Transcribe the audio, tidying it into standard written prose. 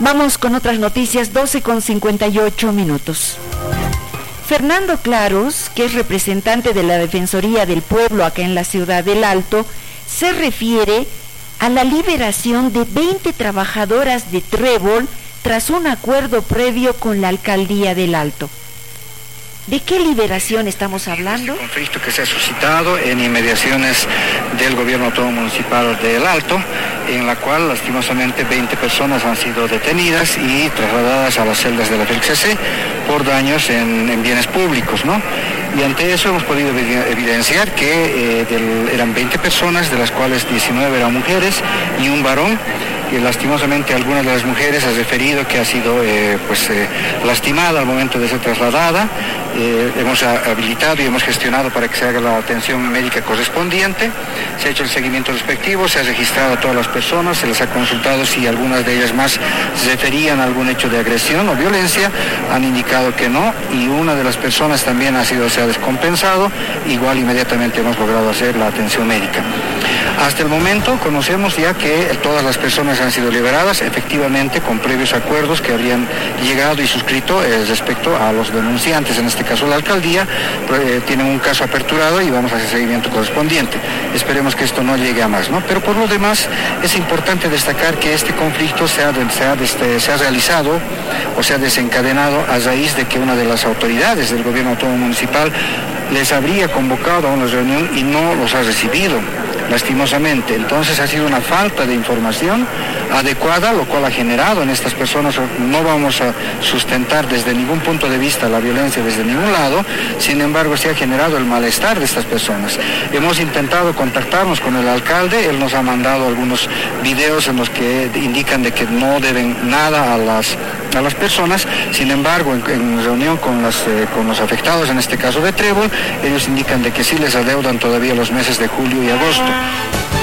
Vamos con otras noticias, 12:58. Fernando Claros, que es representante de la Defensoría del Pueblo acá en la ciudad del Alto, se refiere a la liberación de 20 trabajadoras de Trébol tras un acuerdo previo con la Alcaldía del Alto. ¿De qué liberación estamos hablando? El conflicto que se ha suscitado en inmediaciones del gobierno autónomo municipal del Alto, en la cual lastimosamente 20 personas han sido detenidas y trasladadas a las celdas de la FELCC por daños en bienes públicos, ¿no? Y ante eso hemos podido evidenciar que eran 20 personas, de las cuales 19 eran mujeres y un varón. Y lastimosamente algunas de las mujeres ha referido que ha sido lastimada al momento de ser trasladada. Hemos habilitado y hemos gestionado para que se haga la atención médica correspondiente. Se ha hecho el seguimiento respectivo, se ha registrado a todas las personas, se les ha consultado si algunas de ellas más referían a algún hecho de agresión o violencia. Han indicado que no, y una de las personas también se ha descompensado. Igual inmediatamente hemos logrado hacer la atención médica. Hasta el momento conocemos ya que todas las personas han sido liberadas, efectivamente con previos acuerdos que habrían llegado y suscrito respecto a los denunciantes, en este caso la alcaldía. Tienen un caso aperturado y vamos a hacer seguimiento correspondiente. Esperemos que esto no llegue a más, ¿no? Pero por lo demás es importante destacar que este conflicto se ha realizado o se ha desencadenado a raíz de que una de las autoridades del gobierno autónomo municipal les habría convocado a una reunión y no los ha recibido, lastimosamente. Entonces ha sido una falta de información adecuada, lo cual ha generado en estas personas. No vamos a sustentar desde ningún punto de vista la violencia desde ningún lado, sin embargo se ha generado el malestar de estas personas. Hemos intentado contactarnos con el alcalde, él nos ha mandado algunos videos en los que indican de que no deben nada a las personas. Sin embargo, en reunión con los afectados, en este caso de Trébol, ellos indican de que sí les adeudan todavía los meses de julio y agosto.